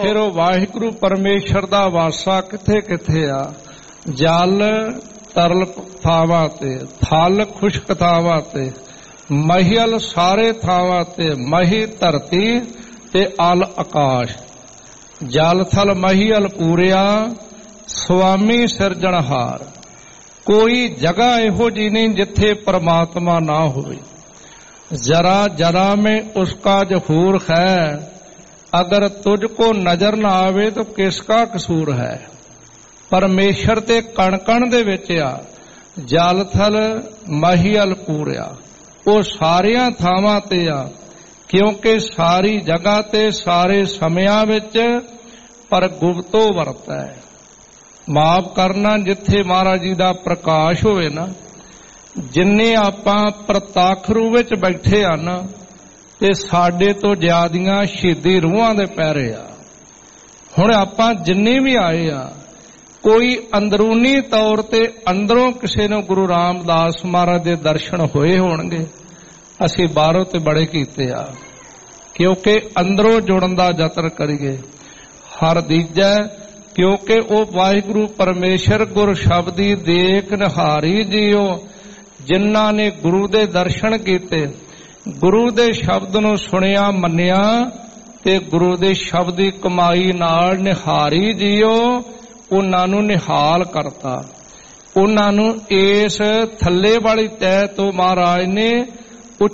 ਫਿਰ ਉਹ ਵਾਹਿਗੁਰੂ ਪਰਮੇਸ਼ਰ ਦਾ ਵਾਸਾ ਕਿੱਥੇ ਕਿੱਥੇ ਆ? ਜਲ ਤਰਲ ਥਾਵਾਂ ਤੇ, ਥਲ ਖੁਸ਼ਕ ਥਾਵਾਂ ਤੇ, ਮਹੀਲ ਸਾਰੇ ਥਾਵਾਂ ਤੇ, ਮਹੀ ਧਰਤੀ ਤੇ ਅਲ ਆਕਾਸ਼। ਜਲ ਥਲ ਮਹੀਲ ਪੂਰਿਆ ਸੁਆਮੀ ਸਿਰਜਣਹਾਰ। ਕੋਈ ਜਗ੍ਹਾ ਇਹੋ ਜੀ ਨਹੀਂ ਜਿੱਥੇ परमात्मा ना होवे। जरा जरा में उसका जहूर है, अगर तुझको नजर ना आवे तो किसका कसूर है। परमेश्वर ते कण कण दे विच आ, जल थल महील पूरिया, वो सारियां थावां ते आ, क्योंकि सारी जगह ते सारे समयां विच पर गुप्तो वरता है। माफ करना, जिथे महाराज जी का प्रकाश होवे ना, जिन्ने आपां प्रतख रूप विच बैठे हन ते साडे तो ज्यादियां शहीदी रूहां दे पैरे आ। हुण आपां जिन्ने भी आए आ, कोई अंदरूनी तौर ते अंदरों किसी नूं गुरु रामदास महाराज दे दर्शन होए होणगे। असीं बाहरों ते बड़े कीते आ, क्योंकि अंदरों जुड़न दा यतन करिए। हर दीजा क्योंकि वो वाहिगुरु परमेश्वर गुर शब्दी देख निहारी जियो, जिन्हां ने गुरु दे दर्शन कीते, गुरु दे शब्द नूं सुनिया मन्निया ते गुरु दे शब्द दी कमाई नाल निहारी जियो, उन्हां नूं निहाल करता। उन्हां नूं इस थल्ले वाली तह तो महाराज ने